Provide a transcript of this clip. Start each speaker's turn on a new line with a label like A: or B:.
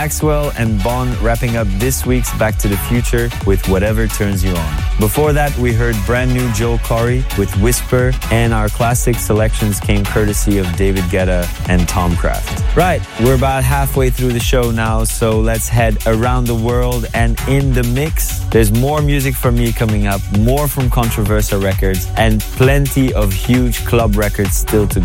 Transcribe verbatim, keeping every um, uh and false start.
A: Axwell and Bon wrapping up this week's Back to the Future with Whatever Turns You On. Before that, we heard brand new Joel Corey with Whisper, and our classic selections came courtesy of David Guetta and Tom Craft. Right, we're about halfway through the show now, so let's head around the world and in the mix. There's more music from me coming up, more from Controversa Records, and plenty of huge club records still to